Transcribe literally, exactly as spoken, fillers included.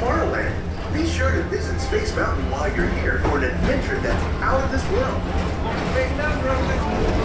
Tomorrowland. Be sure to visit Space Mountain while you're here for an adventure that's out of this world.